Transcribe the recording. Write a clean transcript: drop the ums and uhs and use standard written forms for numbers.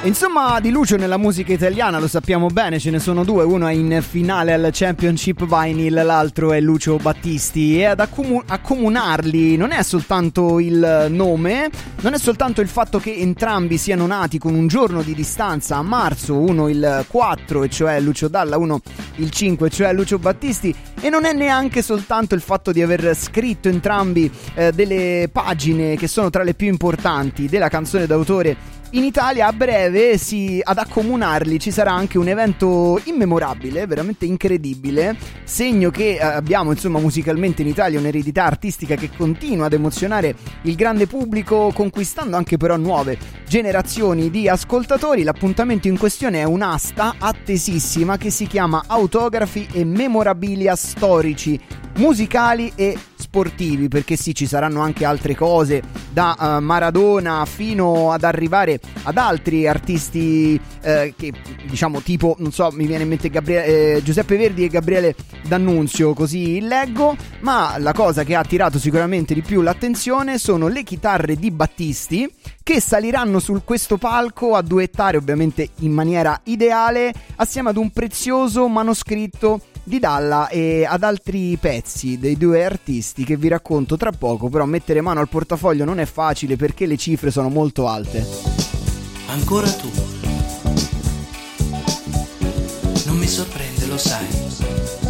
Insomma, di Lucio nella musica italiana lo sappiamo bene, ce ne sono due, uno è in finale al Championship Vinyl, l'altro è Lucio Battisti, e ad accomunarli non è soltanto il nome, non è soltanto il fatto che entrambi siano nati con un giorno di distanza a marzo, uno il 4 e cioè Lucio Dalla, uno il 5 cioè Lucio Battisti, e non è neanche soltanto il fatto di aver scritto entrambi delle pagine che sono tra le più importanti della canzone d'autore in Italia. A breve ad accomunarli ci sarà anche un evento immemorabile, veramente incredibile, segno che abbiamo insomma musicalmente in Italia un'eredità artistica che continua ad emozionare il grande pubblico, conquistando anche però nuove generazioni di ascoltatori. L'appuntamento in questione è un'asta attesissima che si chiama Autografi e Memorabilia Storici, musicali e sportivi, perché sì, ci saranno anche altre cose, da Maradona fino ad arrivare ad altri artisti che diciamo tipo, non so, mi viene in mente Giuseppe Verdi e Gabriele D'Annunzio, così leggo, ma la cosa che ha attirato sicuramente di più l'attenzione sono le chitarre di Battisti, che saliranno su questo palco a duettare ovviamente in maniera ideale assieme ad un prezioso manoscritto di Dalla e ad altri pezzi dei due artisti che vi racconto tra poco. Però mettere mano al portafoglio non è facile perché le cifre sono molto alte. Ancora tu. Non mi sorprende, lo sai.